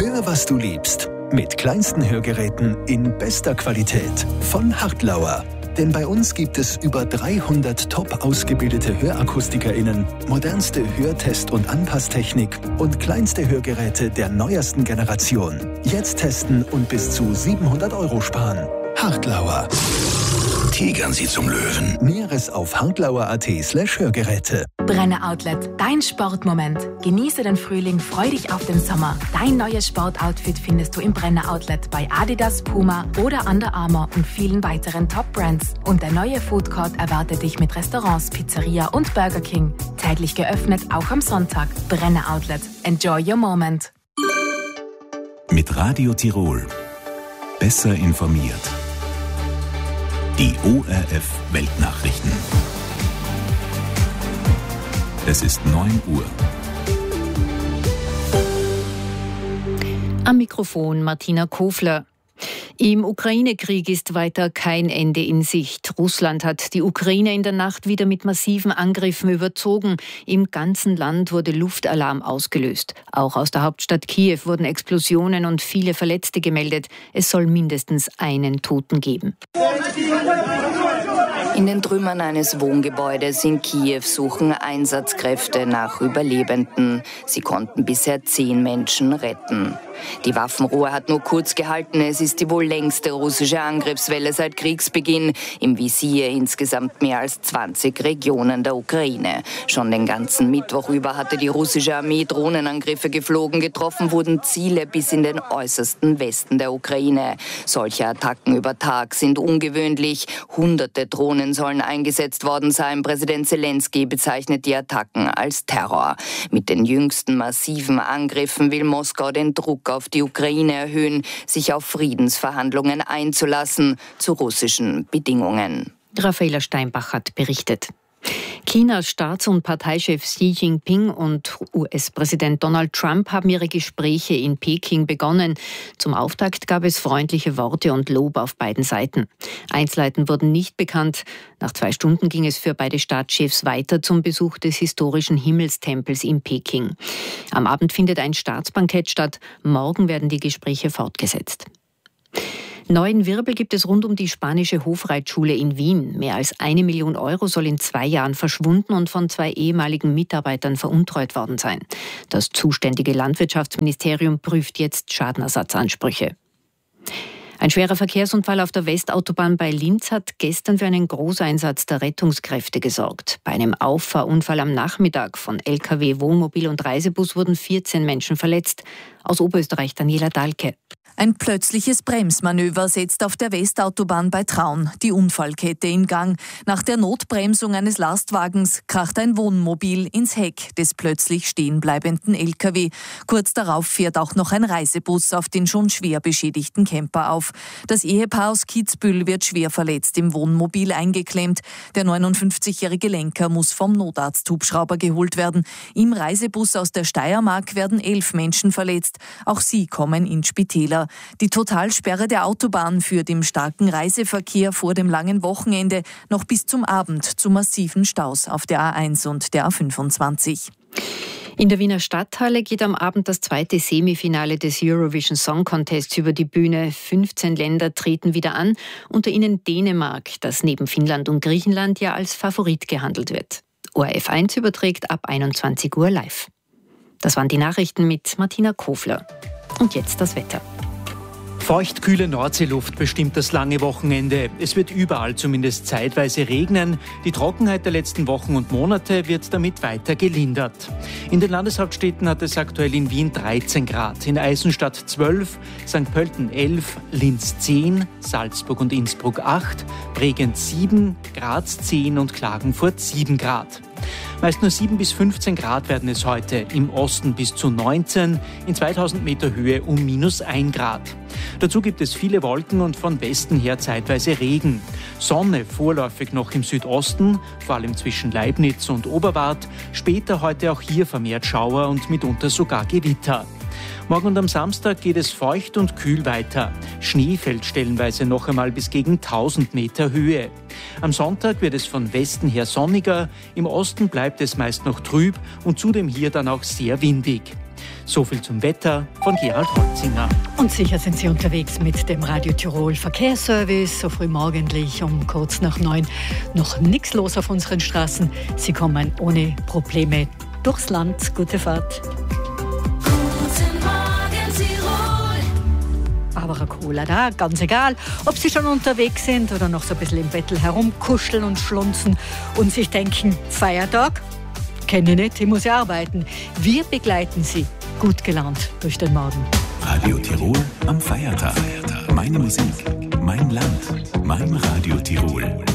Hör, was du liebst. Mit kleinsten Hörgeräten in bester Qualität von Hartlauer. Denn bei uns gibt es über 300 top ausgebildete HörakustikerInnen, modernste Hörtest- und Anpasstechnik und kleinste Hörgeräte der neuesten Generation. Jetzt testen und bis zu 700 € sparen. Hartlauer. Tigern Sie zum Löwen. Näheres auf hartlauer.at/Hörgeräte. Brenner Outlet, dein Sportmoment. Genieße den Frühling, freu dich auf den Sommer. Dein neues Sportoutfit findest du im Brenner Outlet bei Adidas, Puma oder Under Armour und vielen weiteren Top-Brands. Und der neue Food Court erwartet dich mit Restaurants, Pizzeria und Burger King. Täglich geöffnet, auch am Sonntag. Brenner Outlet. Enjoy your moment. Mit Radio Tirol. Besser informiert. Die ORF Weltnachrichten. Es ist 9 Uhr. Am Mikrofon Martina Kofler. Im Ukraine-Krieg ist weiter kein Ende in Sicht. Russland hat die Ukraine in der Nacht wieder mit massiven Angriffen überzogen. Im ganzen Land wurde Luftalarm ausgelöst. Auch aus der Hauptstadt Kiew wurden Explosionen und viele Verletzte gemeldet. Es soll mindestens einen Toten geben. In den Trümmern eines Wohngebäudes in Kiew suchen Einsatzkräfte nach Überlebenden. Sie konnten bisher 10 Menschen retten. Die Waffenruhe hat nur kurz gehalten. Es ist die wohl längste russische Angriffswelle seit Kriegsbeginn. Im Visier insgesamt mehr als 20 Regionen der Ukraine. Schon den ganzen Mittwoch über hatte die russische Armee Drohnenangriffe geflogen. Getroffen wurden Ziele bis in den äußersten Westen der Ukraine. Solche Attacken über Tag sind ungewöhnlich. Hunderte Drohnen sollen eingesetzt worden sein. Präsident Zelensky bezeichnet die Attacken als Terror. Mit den jüngsten massiven Angriffen will Moskau den Druck auf die Ukraine erhöhen, sich auf Friedensverhandlungen einzulassen zu russischen Bedingungen. Raffaela Steinbach hat berichtet. Chinas Staats- und Parteichef Xi Jinping und US-Präsident Donald Trump haben ihre Gespräche in Peking begonnen. Zum Auftakt gab es freundliche Worte und Lob auf beiden Seiten. Einzelheiten wurden nicht bekannt. Nach 2 Stunden ging es für beide Staatschefs weiter zum Besuch des historischen Himmelstempels in Peking. Am Abend findet ein Staatsbankett statt. Morgen werden die Gespräche fortgesetzt. Neuen Wirbel gibt es rund um die spanische Hofreitschule in Wien. Mehr als 1 Million € soll in 2 Jahren verschwunden und von 2 ehemaligen Mitarbeitern veruntreut worden sein. Das zuständige Landwirtschaftsministerium prüft jetzt Schadenersatzansprüche. Ein schwerer Verkehrsunfall auf der Westautobahn bei Linz hat gestern für einen Großeinsatz der Rettungskräfte gesorgt. Bei einem Auffahrunfall am Nachmittag von LKW, Wohnmobil und Reisebus wurden 14 Menschen verletzt. Aus Oberösterreich Daniela Dahlke. Ein plötzliches Bremsmanöver setzt auf der Westautobahn bei Traun die Unfallkette in Gang. Nach der Notbremsung eines Lastwagens kracht ein Wohnmobil ins Heck des plötzlich stehenbleibenden LKW. Kurz darauf fährt auch noch ein Reisebus auf den schon schwer beschädigten Camper auf. Das Ehepaar aus Kitzbühel wird schwer verletzt im Wohnmobil eingeklemmt. Der 59-jährige Lenker muss vom Notarzt-Hubschrauber geholt werden. Im Reisebus aus der Steiermark werden 11 Menschen verletzt. Auch sie kommen in Spitäler. Die Totalsperre der Autobahn führt im starken Reiseverkehr vor dem langen Wochenende noch bis zum Abend zu massiven Staus auf der A1 und der A25. In der Wiener Stadthalle geht am Abend das 2. Semifinale des Eurovision Song Contests über die Bühne. 15 Länder treten wieder an, unter ihnen Dänemark, das neben Finnland und Griechenland ja als Favorit gehandelt wird. ORF 1 überträgt ab 21 Uhr live. Das waren die Nachrichten mit Martina Kofler. Und jetzt das Wetter. Feuchtkühle Nordseeluft bestimmt das lange Wochenende. Es wird überall zumindest zeitweise regnen. Die Trockenheit der letzten Wochen und Monate wird damit weiter gelindert. In den Landeshauptstädten hat es aktuell in Wien 13 Grad, in Eisenstadt 12, St. Pölten 11, Linz 10, Salzburg und Innsbruck 8, Bregenz 7, Graz 10 und Klagenfurt 7 Grad. Meist nur 7 bis 15 Grad werden es heute, im Osten bis zu 19, in 2000 Meter Höhe um -1 Grad. Dazu gibt es viele Wolken und von Westen her zeitweise Regen. Sonne vorläufig noch im Südosten, vor allem zwischen Leibniz und Oberwart. Später heute auch hier vermehrt Schauer und mitunter sogar Gewitter. Morgen und am Samstag geht es feucht und kühl weiter. Schnee fällt stellenweise noch einmal bis gegen 1000 Meter Höhe. Am Sonntag wird es von Westen her sonniger, im Osten bleibt es meist noch trüb und zudem hier dann auch sehr windig. So viel zum Wetter von Gerald Holzinger. Und sicher sind Sie unterwegs mit dem Radio Tirol Verkehrsservice, so frühmorgendlich um kurz nach 9. Noch nichts los auf unseren Straßen. Sie kommen ohne Probleme durchs Land. Gute Fahrt. Aber eine Cola da, ganz egal, ob Sie schon unterwegs sind oder noch so ein bisschen im Bettel herumkuscheln und schlunzen und sich denken, Feiertag? Kenne ich nicht, ich muss ja arbeiten. Wir begleiten Sie gut gelaunt durch den Morgen. Radio Tirol am Feiertag. Meine Musik, mein Land, mein Radio Tirol.